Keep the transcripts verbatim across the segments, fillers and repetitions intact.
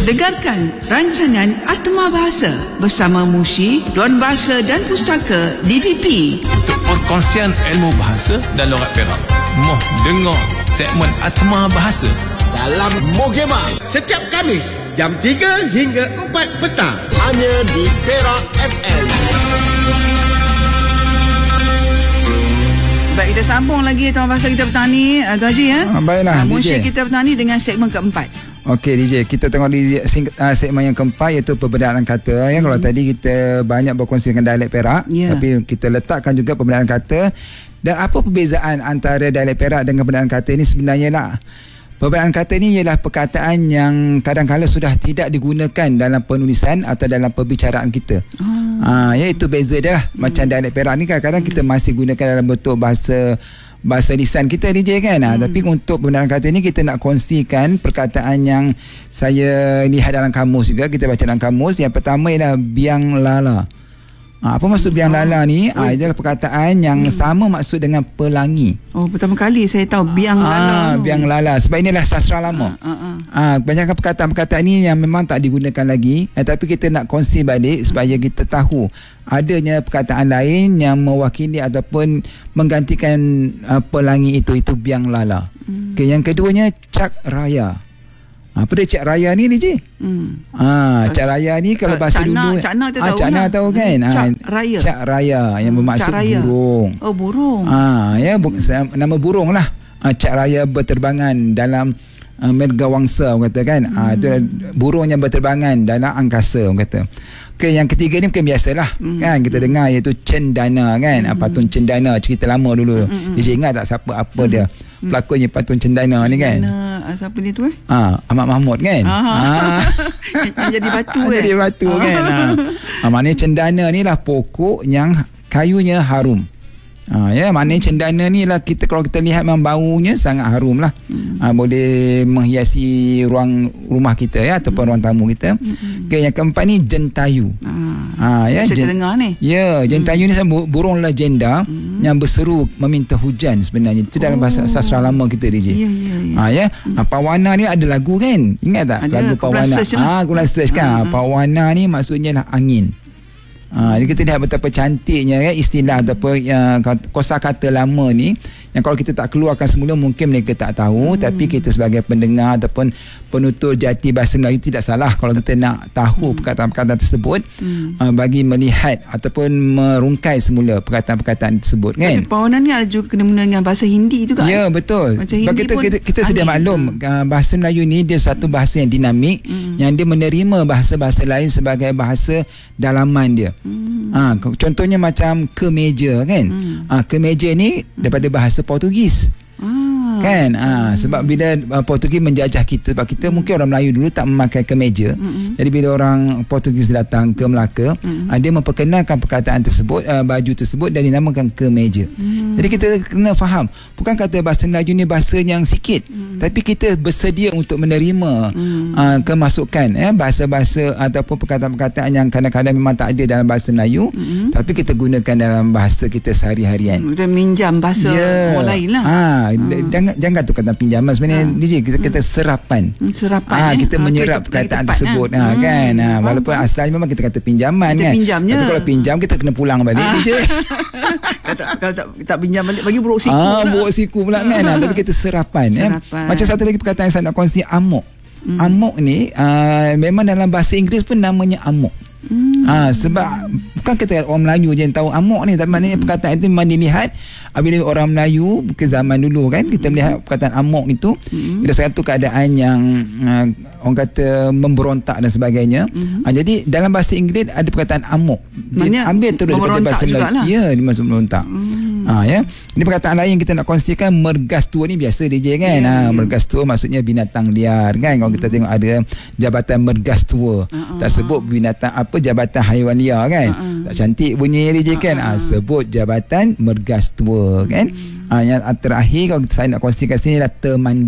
Dengarkan rancangan Atma Bahasa bersama Mushi, Dewan Bahasa dan Pustaka D P P. Untuk perkongsian ilmu bahasa dan logat Perak, moh dengar segmen Atma Bahasa dalam Mohemah setiap Khamis jam tiga hingga empat petang hanya di Perak F M. Baik, kita sambung lagi Atma Bahasa kita petang ni, Tuan Haji ya. Ah, baiklah, uh, Mushi D J. kita petang ni dengan segmen keempat. Okey D J, kita tengok di uh, segmen yang keempat iaitu perbezaan kata ya. Hmm. Kalau tadi kita banyak berkongsi dengan dialek Perak, yeah. tapi kita letakkan juga perbezaan kata. Dan apa perbezaan antara dialek Perak dengan perbezaan kata ini sebenarnya lah. Perbezaan kata ini ialah perkataan yang kadang-kadang sudah tidak digunakan dalam penulisan atau dalam perbicaraan kita. Hmm. Uh, iaitu beza dia lah. Hmm. Macam dialek Perak ni kadang-kadang hmm. kita masih gunakan dalam bentuk bahasa bahasa lisan kita D J kan. Hmm. Tapi untuk penggunaan kata ni kita nak kongsikan perkataan yang saya lihat dalam kamus juga, kita baca dalam kamus. Yang pertama ialah biang lala. Ha, apa maksud biang lala ni? Ha, adalah perkataan yang hmm. sama maksud dengan pelangi. Oh, pertama kali saya tahu biang lala. Ha, biang lala. Sebab inilah sastra lama. Ha, ha, ha. Ha, kebanyakan perkataan-perkataan ni yang memang tak digunakan lagi, eh, tapi kita nak kongsi balik supaya kita tahu adanya perkataan lain yang mewakili ataupun menggantikan uh, pelangi itu, itu biang lala. Hmm. Okay, yang keduanya cak raya. Apa dia cak raya ni D J? Hmm. Ha, cak raya ni kalau bahasa Cakna, dulu Cakna ah, tahu. Cakna tahu kan? Cak raya. Cak raya yang bermaksud raya. Burung. Oh, burung. Ah, ya, bu- nama burung lah. Ah, cak raya berterbangan dalam uh, mergawangsa orang kata kan. Hmm. Ah, itu burung yang berterbangan dalam angkasa orang kata. Okey, yang ketiga ni mungkin biasalah hmm. kan kita dengar iaitu cendana kan. Hmm. Patung cendana cerita lama dulu. Hmm. Dia ingat tak siapa apa hmm. dia? Pelakonnya patung cendana ni kan. Cendana, siapa dia tu eh? Ah, Ahmad Mahmud kan. Ah. Yang jadi batu kan. Jadi batu ah. kan. Ah, maknanya cendana ni lah pokok yang kayunya harum. Ha, ya, maknanya cendana ni lah kita kalau kita lihat memang baunya sangat harum lah. Hmm. Ha, boleh menghiasi ruang rumah kita ya ataupun hmm. ruang tamu kita. Hmm. Okay, yang keempat ni jentayu. Ha, ya, saya jen- dengar ni. Ya, jentayu hmm. ni burung legenda hmm. yang berseru meminta hujan sebenarnya. Itu dalam bahasa sastra lama kita D J. Ya, ya, ya. Ha, ya. Hmm. Ha, Pawana ni ada lagu kan? Ingat tak? Ada, lagu Pawana. Ah, ha, gula search kan. Ha, ha. Pawana ni maksudnya lah angin. Ha, jadi kita lihat betapa cantiknya ya, istilah ataupun uh, kosakata lama ni yang kalau kita tak keluarkan semula mungkin mereka tak tahu, hmm. tapi kita sebagai pendengar ataupun penutur jati bahasa Melayu tidak salah kalau kita nak tahu hmm. perkataan-perkataan tersebut hmm. uh, bagi melihat ataupun merungkai semula perkataan-perkataan tersebut kan. Tapi Pawana ni ada juga kena-mena dengan bahasa Hindi juga. Ya, betul. Hindi kita, kita, kita sedia maklum uh, bahasa Melayu ni dia satu bahasa yang dinamik hmm. yang dia menerima bahasa-bahasa lain sebagai bahasa dalaman dia. Hmm. Ha, contohnya macam kemeja kan. Hmm. Ha, kemeja ni daripada bahasa Portugis. Ah. Kan ha, sebab bila uh, Portugis menjajah kita, sebab kita hmm. mungkin orang Melayu dulu tak memakai kemeja. Hmm. Jadi bila orang Portugis datang ke Melaka, hmm. uh, dia memperkenalkan perkataan tersebut, uh, baju tersebut dan dinamakan kemeja. Hmm. Jadi kita kena faham, bukan kata bahasa Melayu ni bahasa yang sikit, hmm. tapi kita bersedia untuk menerima hmm. uh, kemasukan eh, bahasa-bahasa ataupun perkataan-perkataan yang kadang-kadang memang tak ada dalam bahasa Melayu, hmm. tapi kita gunakan dalam bahasa kita sehari-harian. Kita minjam bahasa yeah. orang lain lah. Ha, hmm. jangan jangan tu kata pinjaman sebenarnya ha. D J kita kata serapan. Serapan ha, eh. kita ha, menyerap kita, perkataan kita tersebut ha, hmm. kan. Ha, walaupun hmm. asalnya memang kita kata pinjaman kita kan. Pinjamnya. Tapi kalau pinjam kita kena pulang balik ha. D J. kalau, tak, kalau tak tak pinjam balik bagi buruk siku. Ah, buruk siku pula kan. Ha, tapi kita serapan, serapan. Eh. Macam satu lagi perkataan yang saya nak kongsi, amok. Hmm. Amok ni uh, memang dalam bahasa Inggeris pun namanya amok. Hmm. Ha, sebab bukan kita orang Melayu je yang tahu amok ni, tapi maknanya perkataan itu memang dilihat bila orang Melayu ke zaman dulu kan, kita melihat perkataan amok itu hmm. ada satu keadaan yang uh, orang kata memberontak dan sebagainya. Hmm. Ha, jadi dalam bahasa Inggeris ada perkataan amok. Dia ambil terus daripada bahasa Melayu. Lah. Ya, dia masuk memberontak. Hmm. Ha, ya. Ini perkataan lain yang kita nak kongsikan, mergas tua ni biasa D J kan. Yeah, ha, mergas tua maksudnya binatang liar kan. Kalau kita tengok ada jabatan mergas tua, uh-uh. tak sebut binatang apa, jabatan haiwan liar kan. Uh-uh. Tak cantik bunyi D J kan. Uh-uh. Ha, sebut jabatan mergas tua kan. Uh-uh. Ha, yang terakhir kalau saya nak kongsikan sini adalah temandang.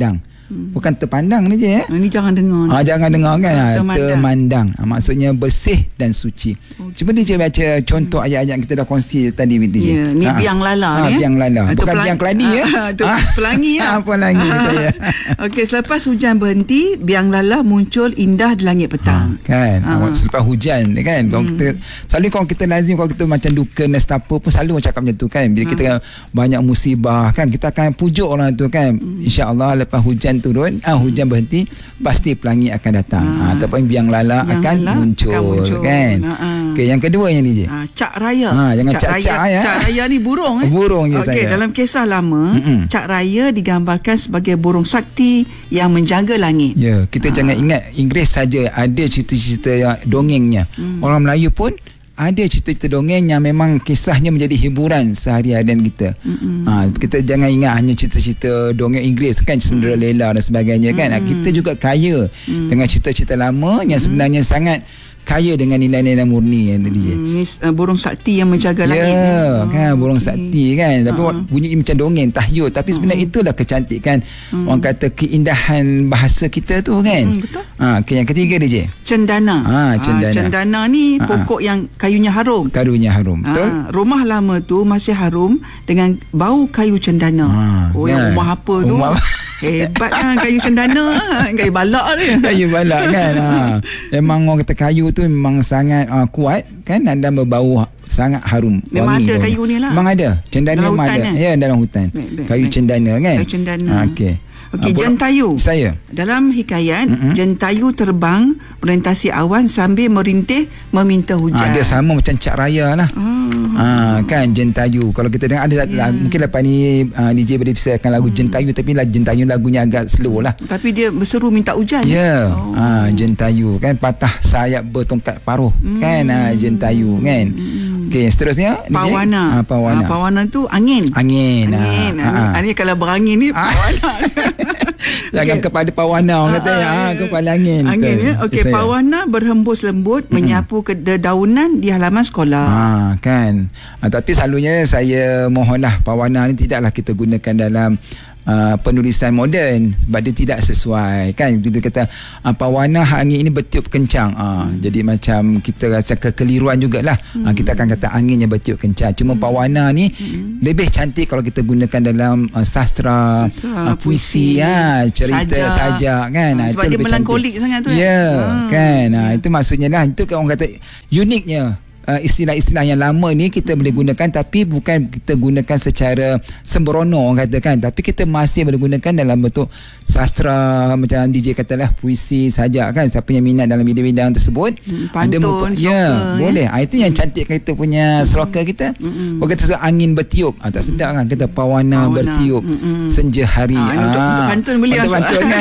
hmm. bukan terpandang ni je. Eh? Ini jangan dengar. Ah, jangan dengar kan. Ah, termandang. termandang. Ah, maksudnya bersih dan suci. Okay. Cuba D J baca contoh hmm. ayat-ayat yang kita dah kongsi tadi D J. Ya, ni ah, biang lala ah, ni. Biang lala. Ah, bukan pelang- biang keladi ya. Ah, tu ah. pelangi ya. Ah, pelangi saya. Okey, selepas hujan berhenti, biang lala muncul indah di langit petang. Ha, kan. Ah. Selepas hujan kan. Kalau Hmm. kita selalu kalau kita lazim kalau kita macam duka nestapa pun selalu cakap macam tu kan. Bila ha. kita banyak musibah kan, kita akan pujuk orang tu kan. Hmm. Insya-Allah lepas hujan turun, ah hujan berhenti, pasti pelangi akan datang. Ha, ataupun biang lala biang akan, lala muncul, akan muncul kan. Ha, ha. Okey, yang kedua yang ni je. Ha, cak raya. Ha, jangan cak, cak-cak raya, ya. Cak raya ni burung eh. Burung je okay, saya. dalam kisah lama, Mm-mm. cak raya digambarkan sebagai burung sakti yang menjaga langit. Ya, kita ha. jangan ingat Inggeris saja ada cerita-cerita yang dongengnya. Hmm. Orang Melayu pun ada cerita-cerita dongeng yang memang kisahnya menjadi hiburan sehari-harian kita. Mm-hmm. Ha, kita jangan ingat hanya cerita-cerita dongeng Inggeris kan, Cinderella dan sebagainya kan. Mm-hmm. Kita juga kaya mm-hmm. dengan cerita-cerita lama yang sebenarnya mm-hmm. sangat kaya dengan nilai-nilai murni yang tadi. Hmm, uh, burung sakti yang menjaga ya, langit. Ya, oh, kan burung okay. sakti kan. Tapi uh-huh. bunyi macam dongeng, tahyul, tapi sebenarnya uh-huh. itulah kecantikan uh-huh. orang kata keindahan bahasa kita tu kan. Hmm, betul. Ha, okay, yang ketiga D J. Cendana. Ha, cendana. Ha, cendana ni uh-huh. pokok yang kayunya harum. Kayunya harum. Betul? Ha, rumah lama tu masih harum dengan bau kayu cendana. Ha, oh, yang rumah apa tu? Rumah hebat kan kayu cendana. Kayu balak dia. Kayu balak kan. Ha. Memang orang kata kayu tu memang sangat uh, kuat kan dan berbau sangat harum. Memang wangi ada bau. kayu ni lah. Memang ada. Cendana dalam memang hutan, ada. Eh? Ya, dalam hutan. Baik, baik, kayu baik. cendana kan. Kayu cendana. Ha, okey. Okey, jentayu. Saya. Dalam hikayat, mm-hmm. jentayu terbang melintasi awan sambil merintih meminta hujan. Ha, dia sama macam cak raya lah. Oh. Ha, kan jentayu. Kalau kita dengar ada yeah. lagu, mungkin lepas ni uh, D J boleh pisahkan lagu hmm. jentayu, tapi lah jentayu lagunya agak slow lah. Tapi dia berseru minta hujan. Ya. Yeah. Oh. Ha, jentayu kan patah sayap bertongkat paruh hmm. kan ha, jentayu kan. Hmm. Okey, seterusnya pawana. Ha, pawana. Ha, pawana tu angin. Angin. Angin. Ha. Angin kalau berangin ni pawana. Jangan okay. kepada pawana orang kata ya, ha, kepala angin. Angin ya. Okey, pawana berhembus lembut mm-hmm. menyapu dedaunan di halaman sekolah. Ha, kan. Ha, tapi selalunya saya mohonlah pawana ni tidaklah kita gunakan dalam Uh, penulisan moden sebab dia tidak sesuai kan. Kita kata uh, pawana angin ini bertiup kencang uh, hmm. jadi macam kita rasa kekeliruan jugalah. hmm. uh, kita akan kata angin yang bertiup kencang. Cuma hmm. pawana ni hmm. lebih cantik kalau kita gunakan dalam uh, sastra, sastra uh, puisi, ya, cerita sajak kan. uh, sebab itu dia melankolik sangat tu ya yeah, hmm. kan. uh, itu maksudnya lah, itu kan orang kata uniknya. Uh, istilah-istilah yang lama ni kita boleh gunakan, tapi bukan kita gunakan secara sembrono orang kata kan, tapi kita masih boleh gunakan dalam bentuk sastra macam D J katalah puisi saja kan. Siapa yang minat dalam bidang-bidang tersebut hmm, pantun, ada ya boleh. Ya? Ha, itu yang cantik kita punya sloka kita. Hmm. Orang kata angin bertiup, ha, tak sedap kan kita pawana, pawana. bertiup hmm. senja hari. Ha, ha. Untuk, untuk pantun boleh untuk pantun kan.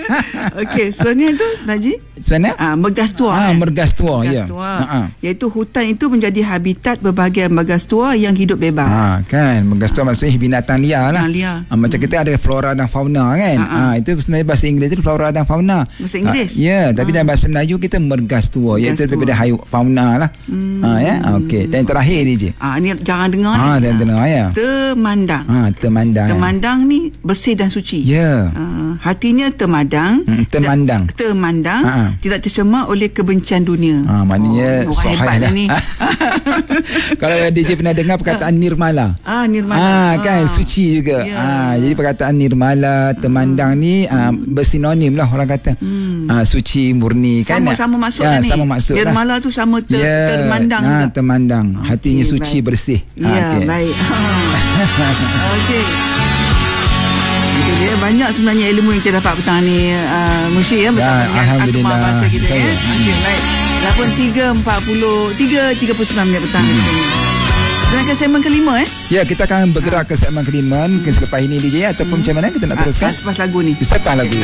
Okey, sebenarnya tu Najib sebenarnya ah mergas tua. Ah, kan? mergas tua mergas ya. Tua. Ha-ha. Iaitu hutan itu menjadi habitat berbagai mergas tua yang hidup bebas. Ha, kan, mergas tua maksudnya binatang liar lah. Liar. Ha, macam hmm. kita ada flora dan fauna kan. Ha, itu sebenarnya bahasa Inggeris itu flora dan fauna. Bahasa Inggeris. Ha, ya, tapi ha. dalam bahasa Melayu kita mergas tua, iaitu daripada hayu fauna lah. Hmm. Ha, ya. Ha, okey. Dan yang terakhir ni je. Ah, ni jangan dengar ha, ni. Jangan dengar ya. Temandang. Ha, temandang. Temandang ya. Ni bersih dan suci. Ya. Uh, hatinya temadang. Hmm, temandang. Te- temandang. Ha. Tidak tercemar oleh kebencian dunia. Ha, maknanya oh, hebat lah ni. Kalau D J pernah dengar perkataan nirmala. Ah, nirmala. Ah, kan, ah. suci juga. Yeah. Ah, jadi perkataan nirmala, temandang hmm. ni ah, bersinonim lah orang kata. Hmm. Ah, suci, murni kan. Sama-sama maksud ya, ni. Sama maksud lah. Nirmala tu sama ter, yeah. termandang. Ah, temandang. Hatinya okay, suci, baik. bersih. Ya, yeah, okay. baik. Okey. Itu dia banyak sebenarnya ilmu yang kita dapat petang ni uh, Musyid ya, bersama ya, dengan Akmal Bahasa kita ya. Okey, baik. lapan tiga empat puluh tiga tiga puluh sembilan minit petang hmm. ni. Dan ke segmen kelima eh? Ya, kita akan bergerak ha. ke segmen kelima ke selepas ini D J ataupun hmm. macam mana kita nak teruskan? Ha, selepas lagu ni. Selepas lagu.